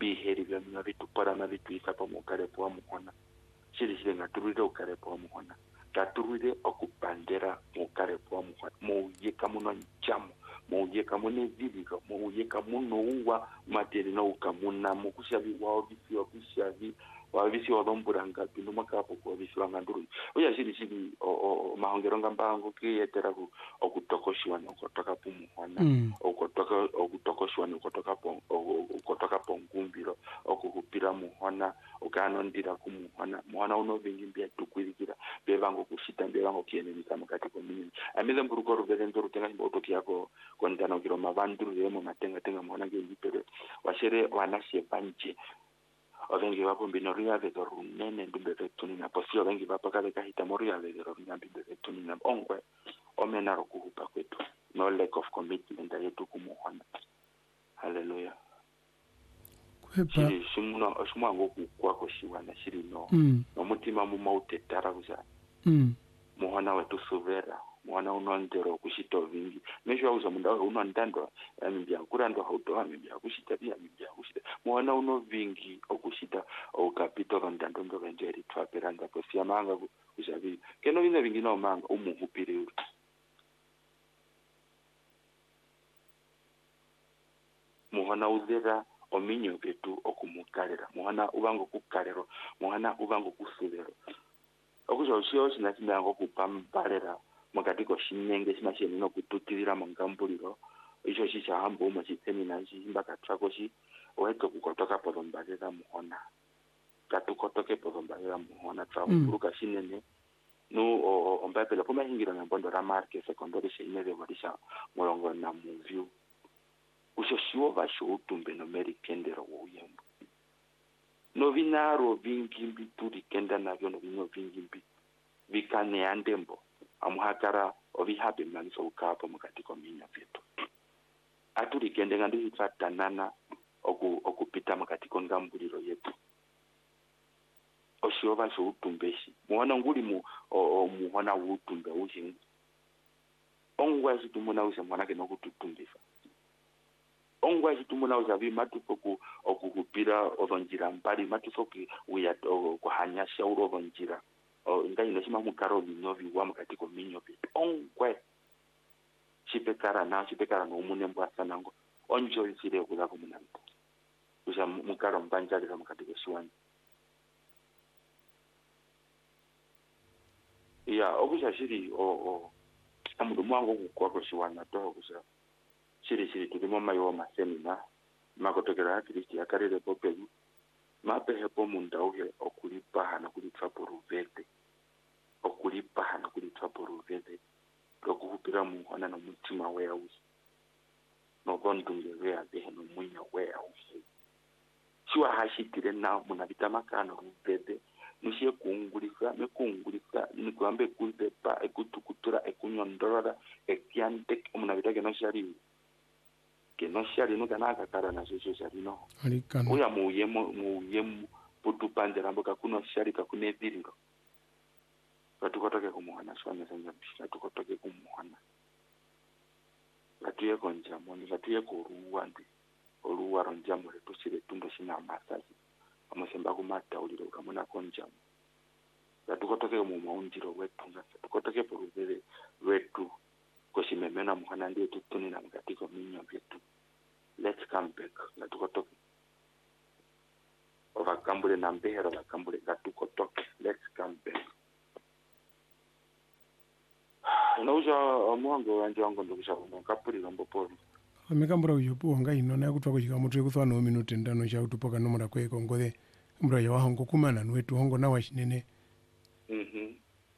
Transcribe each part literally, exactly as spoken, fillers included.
biheri bya mna vitu para na vitu isa pa mukarepo wa muhona shiri shiri ngaturire ukarepo wa muhona gaturire okupandera mukarepo wa muhona mu yeka muno nchamu mu yeka muno ziliro mu yeka muno uwa materi na ukamuna mu kushabi wa obisi obishabi wa obisi wa domburanga bino makapo ko obisi wa nganduru oya shiri shiri o mahongero ngambango kiyetera ku okutokoshwa no kutoka pu muhona okutoka okutokoshwa no kutoka po kutoka po ngumbiro okukupira muhona ukanondira ku muhona muhona uno vingi mbia tukwirikira bevango kushita bevango kienenisa mukati ko mini ameze mburuko rubezento rutenga mboto kyako kwandana kiro mavanduru yemo matenga tenga muhona ngiyipere washere wanashe panje ovengi vapo mbinoria de runene ndumbe vetuni na posio vengi vapo kale kahita moria de ronya ndumbe vetuni na ongwe omena rokuhupa kwetu no lack of commitment yetu kumuhona hallelujah kwepa shimuna shimwa ngoku kwako shiwana shiri no mm. no mutima mu mautetara kuza mm. muhona wetu suvera muhona unondero kushito vingi mesho uza munda uno ndando ambia kurando hauto ambia kushita pia ambia kushita muhona uno vingi okushita o capitolo ndando ndo venjeri twaperanda posia manga kuzabi keno vina vingi no manga umuhupire uri muhona uzera ominyo betu okumukarera muhana ubango kukarero muhana ubango kusubero okuzo sho sinakinango kupambalera mukatiko shinenge simasheni no kututirira mungambuliro icho shisha hambo mu chitemina chimba katrako shi weto kukotoka polombalera muhona katukotoke polombalera muhona tsaburuka mm. shinene no ombapela poma hingira nambondo ra marke secondary shinele walisha molongo na muview ushoshiwo vasho utumbe no merikendero woyembo no vinaro vingimbi turi kenda navyo no vino vingimbi vikane andembo amuhakara ovihabe mlangiso ukapo mukati ko minya vyetu aturi kende ngandi hitsatanana oku okupita mukati ko ngambuliro yetu oshiwo vasho utumbeshi muona nguli mu muhona utumbe uhingu ongwa situmuna uze mwana ke nokututumbisa ongwa situmuna uzavi matufoku okukupira ovonjira mbali matufoku uya kuhanyasha urovonjira ngai nashima mukaro binovi wa mukati ko minyo pe ongwe chipekara na chipekara no mune mbwasa nango onjo isire kula ko munango uza mukaro mbanjali za mukati ko shiwani ya okuja shiri o o amudu mwango kukwa ko shiwani to okuja shiri shiri tulimo mayo masemina makotokera Kristi akarere popelu mapehe po munda uhe okulipa hana kulitwa poruvete okulipa hana kulitwa poruvete lokuhupira muhona no mutima wea usi no gondunge wea behe no mwinya wea usi shiwa hashitire na munabita makano ruvete nushie kuungulika mekungulika nikuambe kuipepa ekutukutura ekunyondorora ekiante munabita ke no shari ke no shari no kanaka kara na shosho shari no alikana uya muyemo muyemo putupanjera mboka kuno shari kakune diriro katukotoke kumuhana shwane sanja katukotoke kumuhana katuye konja moni katuye koruwa ndi oruwa ronja mure tusire tundo shina masaji amusemba kumata uliro kamuna konja katukotoke mu maunjiro wetu katukotoke poruvere wetu koshimemena muhana ndiye tutuni na mkatiko minyo vyetu let's come back katukotoke ovakambule na mbehero vakambule katukotoke let's come back nauja mwango wanje wangu ndokusha kapuri mboporo amekambura uyopo ngai nona yakutwako chikamutire kuthwana minute ndano cha utupoka nomura kweko ngothe mbura ya wahongo kumana nwetu hongo na washinene mhm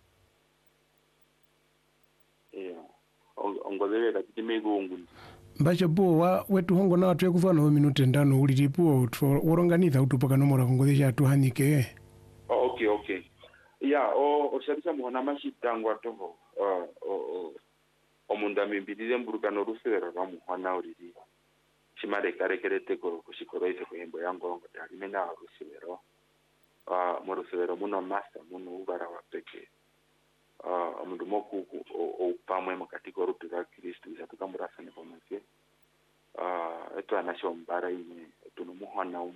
yeah ongolele kati megongu mbacha po wa wetu hongo na watu kuthwana minute ndano ulitipo utro oronganitha utupoka nomura ngothe cha tuhanike oh, okay okay yeah o oshabisa muhona mashitangwa toho uh o omunda mimbidile mburukano rusero rwa muhona uriri shimare karekerete ko kushikoroise kuhembo yango ngo tarimena rusero ah mu rusero muno master muno ubara wa peke ah omundu moku o pamwe mukati ko rupira Kristo isa tukamurasa ne pomake ah eto anasho mbara ine tuno muhona